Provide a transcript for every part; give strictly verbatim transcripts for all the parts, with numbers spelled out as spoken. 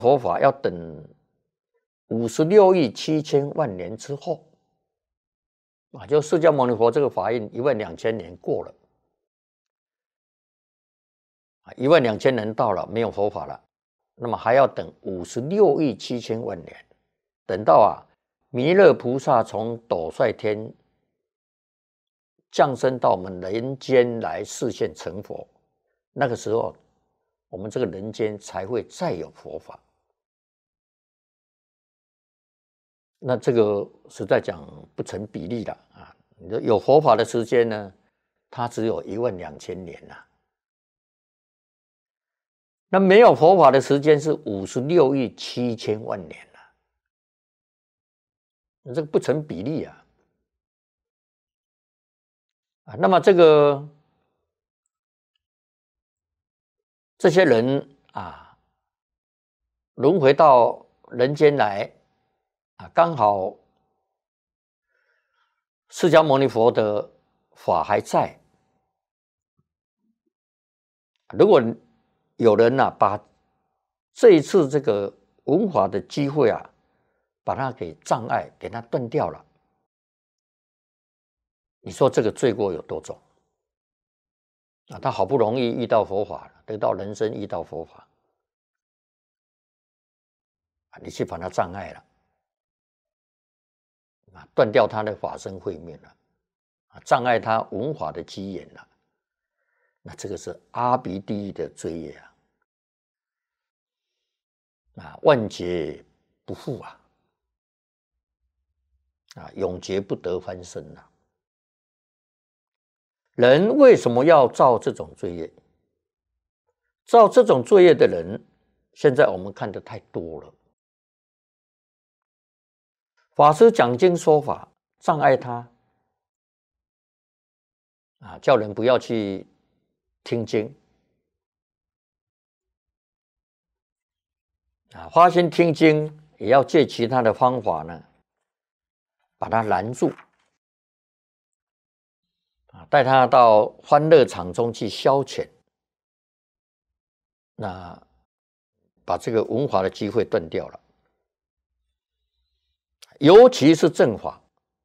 佛法要等五十六亿七千万年之后啊，就释迦牟尼佛这个法印一万两千年过了啊，一万两千年到了，没有佛法了，那么还要等五十六亿七千万年，等到啊弥勒菩萨从斗率天降生到我们人间来示现成佛，那个时候我们这个人间才会再有佛法。那这个实在讲不成比例了啊！有佛法的时间呢，它只有一万两千年呐、啊。那没有佛法的时间是五十六亿七千万年呐、啊，这个不成比例啊！啊，那么这个这些人啊，轮回到人间来啊，刚好释迦牟尼佛的法还在。如果有人啊，把这一次这个闻法的机会啊，把它给障碍，给它断掉了，你说这个罪过有多重啊？他好不容易遇到佛法，得到人生，遇到佛法啊，你去把它障碍了啊，断掉他的法身慧命了啊，障碍他闻法的机缘了，那这个是阿鼻地狱的罪业啊！啊，万劫不复啊！啊，永劫不得翻身啊！人为什么要造这种罪业？造这种罪业的人，现在我们看的太多了。法师讲经说法，障碍他啊，叫人不要去听经啊，发心听经也要借其他的方法呢，把他拦住啊，带他到欢乐场中去消遣，那把这个闻法的机会断掉了。尤其是正法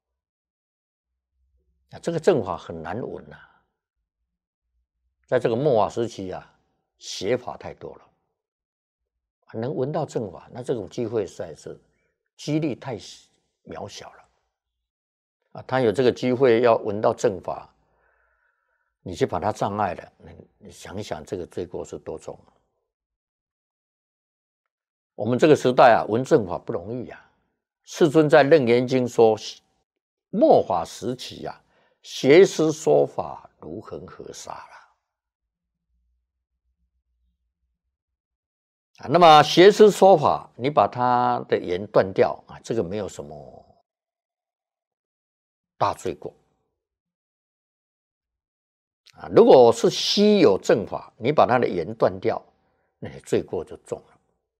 啊，这个正法很难闻呐、啊，在这个末法时期啊，邪法太多了。能闻到正法，那这种机会实在是几率太渺小了啊！他有这个机会要闻到正法，你去把它障碍了，你想一想，这个罪过是多重？我们这个时代啊，闻正法不容易啊。世尊在《楞严经》说，末法时期啊，邪师说法如恒河沙了。啊，那么邪师说法，你把他的言断掉啊，这个没有什么大罪过啊。如果是稀有正法，你把他的言断掉，那罪过就重了。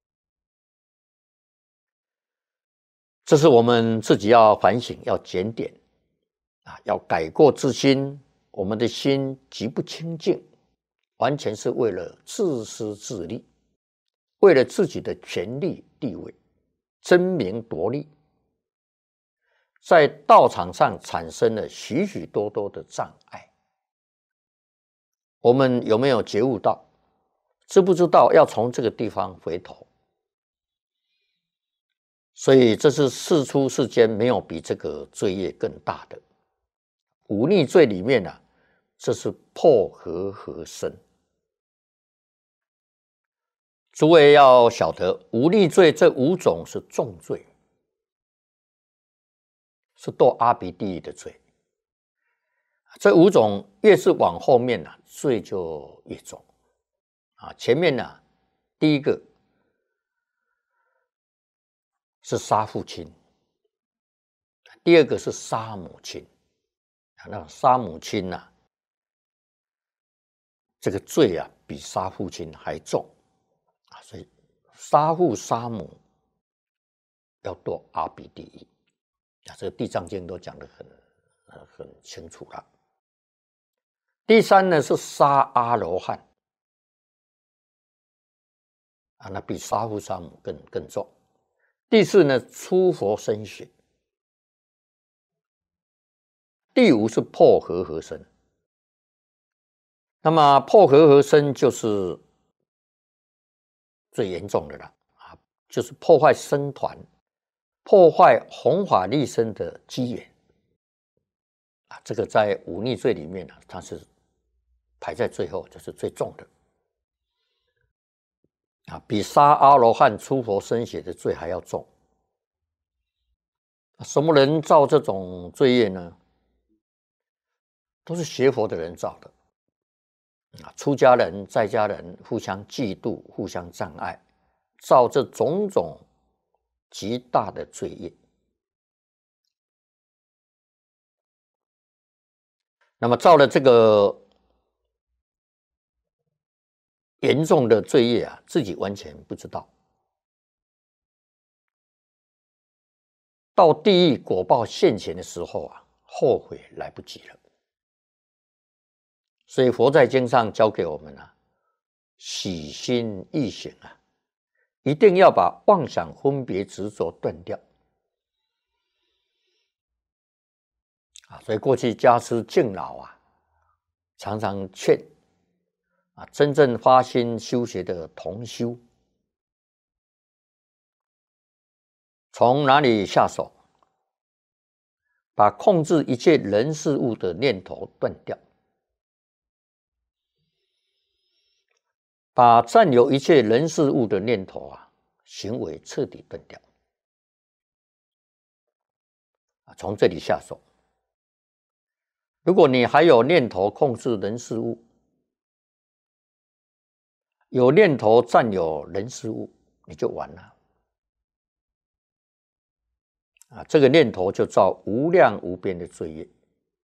这是我们自己要反省，要检点啊，要改过自新。我们的心极不清净，完全是为了自私自利。为了自己的权力地位、争名夺利，在道场上产生了许许多多的障碍。我们有没有觉悟到？知不知道要从这个地方回头？所以这是世出世间没有比这个罪业更大的。忤逆罪里面啊，这是破和合身。诸位要晓得，忤逆罪这五种是重罪，是堕阿鼻地狱的罪。这五种越是往后面呢、啊，罪就越重啊。前面呢、啊，第一个是杀父亲，第二个是杀母亲。那杀母亲呐、啊，这个罪啊，比杀父亲还重。所以杀父杀母要堕阿鼻地狱啊，这个地藏经都讲得很很清楚了。第三呢是杀阿罗汉啊，那比杀父杀母更更重。第四呢，出佛身血。第五是破和合身。那么破和合身就是最严重的了啊，就是破坏僧团，破坏弘法利生的机缘啊。这个在忤逆罪里面呢、啊，它是排在最后，就是最重的啊，比杀阿罗汉、出佛身血的罪还要重。什么人造这种罪业呢？都是学佛的人造的。出家人、在家人互相嫉妒、互相障碍，造这种种极大的罪业。那么造了这个严重的罪业啊，自己完全不知道，到地狱果报现前的时候啊，后悔来不及了。所以佛在经上教给我们啊，洗心易行啊，一定要把妄想、分别、执着断掉啊。所以过去家师敬老啊，常常劝啊，真正发心修学的同修，从哪里下手？把控制一切人事物的念头断掉，把占有一切人事物的念头啊，行为彻底断掉。从这里下手。如果你还有念头控制人事物，有念头占有人事物，你就完了。啊，这个念头就造无量无边的罪业。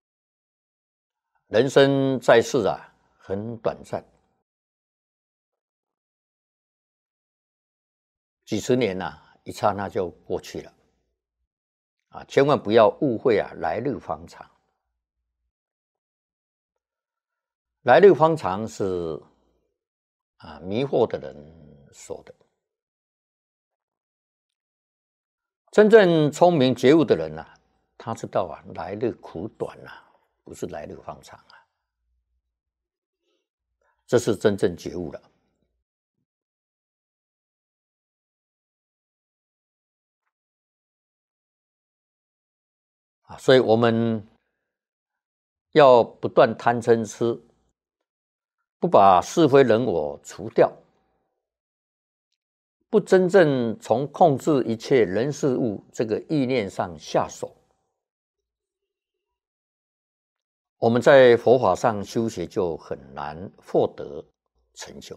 人生在世啊，很短暂，几十年啊，一刹那就过去了。啊，千万不要误会啊，来日方长。来日方长是啊迷惑的人说的。真正聪明觉悟的人啊，他知道啊，来日苦短啊，不是来日方长啊。这是真正觉悟了。啊，所以我们要不断贪嗔痴，不把是非人我除掉，不真正从控制一切人事物这个意念上下手，我们在佛法上修学就很难获得成就。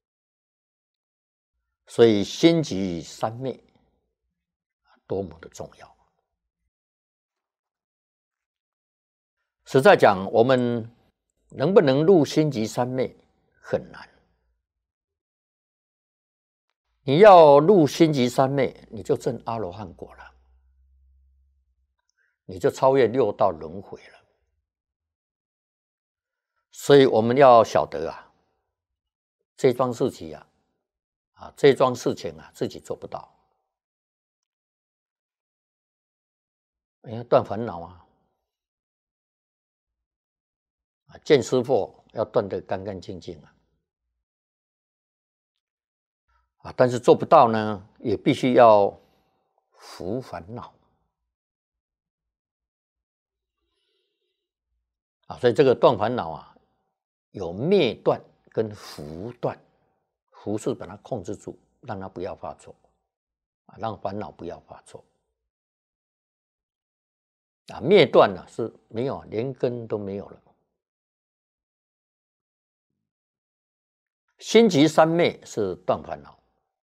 所以心即三昧多么的重要。实在讲，我们能不能入心即三昧很难。你要入心即三昧，你就证阿罗汉果了，你就超越六道轮回了。所以我们要晓得啊，这桩事情啊，啊这桩事情啊，自己做不到。你要断烦恼啊，啊见师父要断得干干净净啊。啊，但是做不到呢，也必须要伏烦恼啊。所以这个断烦恼啊，有灭断跟伏断。伏是把它控制住，让它不要发作啊，让烦恼不要发作啊。灭断呢是没有，连根都没有了。心即三昧是断烦恼。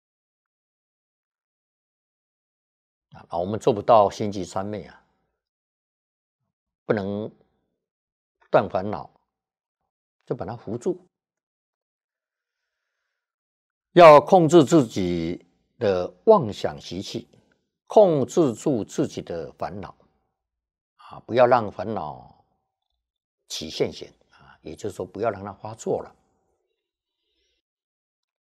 啊，我们做不到心即三昧啊，不能断烦恼，就把它扶住。要控制自己的妄想习气，控制住自己的烦恼啊，不要让烦恼起现行啊，也就是说，不要让它发作了。